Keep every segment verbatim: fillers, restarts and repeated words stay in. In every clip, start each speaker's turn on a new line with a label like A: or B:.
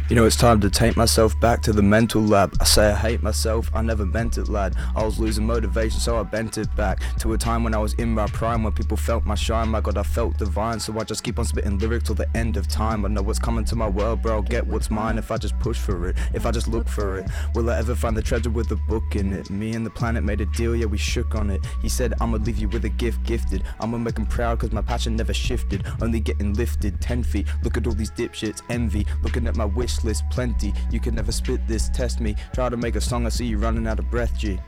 A: You know, it's time to take myself back to the mental lab. I say I hate myself, I never meant it, lad. I was losing motivation, so I bent it back to a time when I was in my prime, when people felt my shine. My God, I felt divine, so I just keep on spitting lyrics till the end of time. I know what's coming to my world, bro, I'll get what's mine if I just push for it, if I just look for it. Will I ever find the treasure with a book in it? Me and the planet made a deal, yeah, we shook on it. He said, I'ma leave you with a gift gifted. I'ma make him proud, cause my passion never shifted. Only getting lifted, ten feet. Look at all these dipshits, envy. Looking at my wish list, plenty. You can never spit this, test me. Try to make a song, I see you running out of breath, G.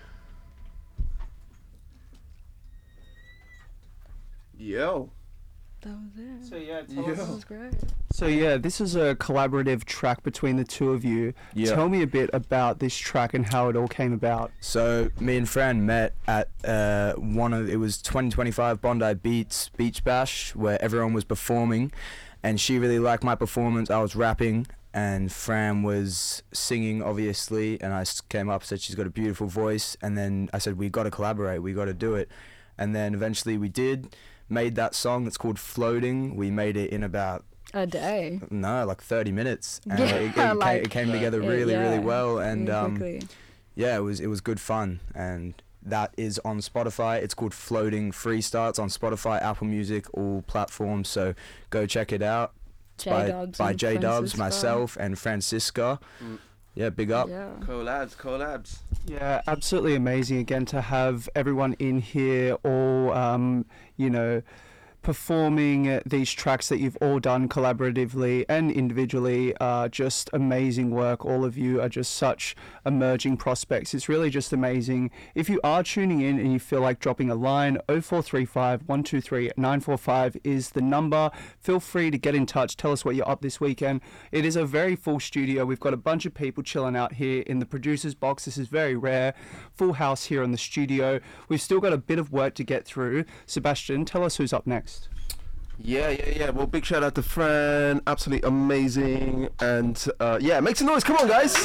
B: Yo.
C: That was it.
D: So yeah, tell
B: Yeah.
D: us.
C: That was great.
D: So yeah, this is a collaborative track between the two of you.
A: Yeah.
D: Tell me a bit about this track and how it all came about.
A: So me and Fran met at uh, one of, it was twenty twenty-five Bondi Beats Beach Bash, where everyone was performing, and she really liked my performance. I was rapping, and Fran was singing, obviously, and I s- came up, said she's got a beautiful voice, and then I said, we got to collaborate, we got to do it. And then eventually we did, made that song. It's called Floating. We made it in about,
C: A day.
A: no, like thirty minutes. And
C: Yeah,
A: it, it,
C: like-
A: came, it came together
C: Yeah,
A: really, really
C: yeah,
A: well. And
C: really
A: um,
C: quickly.
A: yeah, it was it was good fun, and that is on Spotify. It's called Floating Freestyle. It's on Spotify, Apple Music, all platforms. So go check it out. It's by
C: J-Dubs
A: by
C: and
A: J Dubs,
C: Francisca.
A: myself, and Francisca.
B: Mm.
A: Yeah, big up.
C: Yeah.
B: Collabs, collabs.
D: Yeah, absolutely amazing again to have everyone in here, all um, you know, performing uh, these tracks that you've all done collaboratively and individually. Uh, just amazing work. All of you are just such emerging prospects. It's really just amazing. If you are tuning in and you feel like dropping a line, oh four three five, one two three, nine four five is the number. Feel free to get in touch. Tell us what you're up this weekend. It is a very full studio. We've got a bunch of people chilling out here in the producer's box. This is very rare. Full house here in the studio. We've still got a bit of work to get through. Sebastian, tell us who's up next.
B: Yeah, yeah, yeah. Well, big shout out to Fran. Absolutely amazing. And uh, yeah, make some noise. Come on, guys.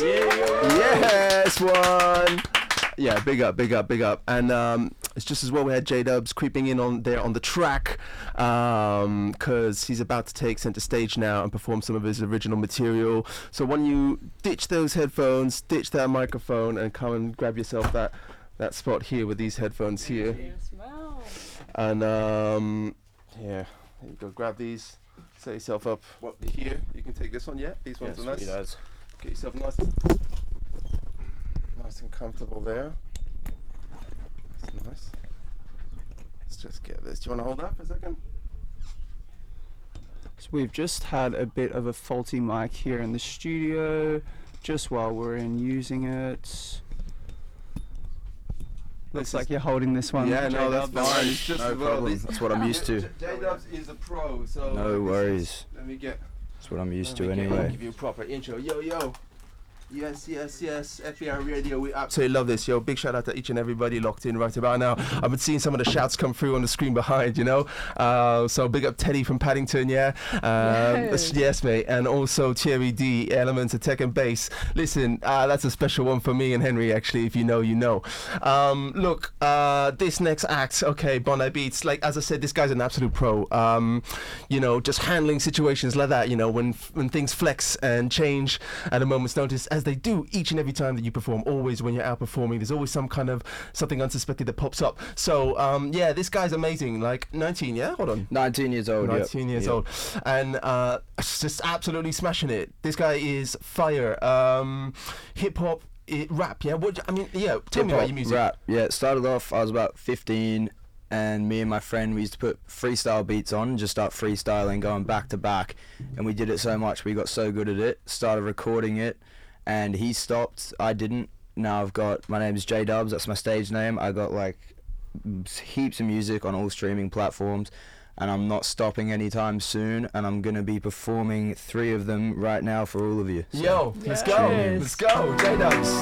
B: Yes, one. Yeah, big up, big up, big up. And um, it's just as well we had J Dubs creeping in on there on the track, um, because he's about to take center stage now and perform some of his original material. So when you ditch those headphones, ditch that microphone, and come and grab yourself that that spot here with these headphones here. And um, yeah, there you go. Grab these. Set yourself up what, here. You can take this one. Yeah, these ones are nice.
A: Yes,
B: Get yourself nice, nice and comfortable there. That's nice. Let's just get this. Do you want to hold that for a second?
D: So we've just had a bit of a faulty mic here in the studio, just while we're in using it. Looks
B: This
D: like
B: is-
D: you're holding this one.
B: Yeah, no, that's
A: J-Dubs.
B: fine. It's just
A: No
B: as well.
A: problem.
B: This-
A: That's what I'm used to.
B: J Dubs is a pro, so
A: No
B: this is-
A: worries.
B: Let me get.
A: That's what I'm used
B: let
A: to
B: me get- I'll
A: anyway.
B: give you a proper intro. Yo, yo. Yes, yes, yes. F B I Radio, we absolutely love this. Yo, big shout out to each and everybody locked in right about now. I've been seeing some of the shouts come through on the screen behind, you know. Uh, so big up Teddy from Paddington, yeah. Um,
C: Yes.
B: yes, mate. And also Thierry D, Elements of Tech and Bass. Listen, uh, that's a special one for me and Henry, actually. If you know, you know. Um, look, uh, this next act, okay, Bondi Beats. Like as I said, this guy's an absolute pro. Um, you know, just handling situations like that. You know, when when things flex and change at a moment's notice, as they do each and every time that you perform. Always when you're out performing, there's always some kind of something unsuspected that pops up. So um, yeah, this guy's amazing. Like nineteen, yeah. Hold on.
A: nineteen years old. yep.
B: nineteen years
A: Yep.
B: old, and uh, just absolutely smashing it. This guy is fire. Um, hip hop, i- rap. Yeah. What? I mean, yeah. Tell me about
A: Hip-hop,
B: your music.
A: Rap. Yeah, it started off, I was about fifteen, and me and my friend, we used to put freestyle beats on, just start freestyling, going back to back, and we did it so much, we got so good at it, started recording it, and he stopped, I didn't. Now I've got, my name is J Dubs, that's my stage name. I got like heaps of music on all streaming platforms, and I'm not stopping anytime soon, and I'm gonna be performing three of them right now for all of you. So,
B: Yo, let's go.
C: Yes.
B: Let's go. J Dubs.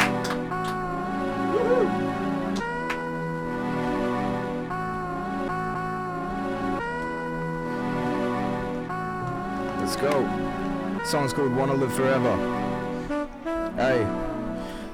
A: let's go. Song's called Wanna Live Forever. Hey.